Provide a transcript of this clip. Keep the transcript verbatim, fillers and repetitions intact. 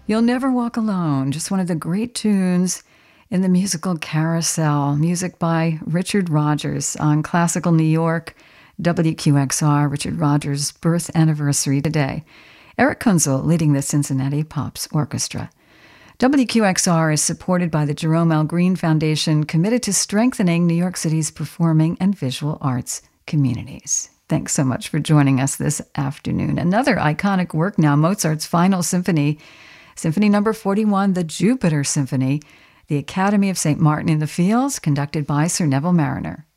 You'll Never Walk Alone, just one of the great tunes in the musical Carousel, music by Richard Rodgers on Classical New York, W Q X R, Richard Rodgers' birth anniversary today. Eric Kunzel leading the Cincinnati Pops Orchestra. W Q X R is supported by the Jerome L. Green Foundation, committed to strengthening New York City's performing and visual arts communities. Thanks so much for joining us this afternoon. Another iconic work now, Mozart's Final Symphony, Symphony number forty-one, the Jupiter Symphony, the Academy of Saint Martin in the Fields, conducted by Sir Neville Marriner.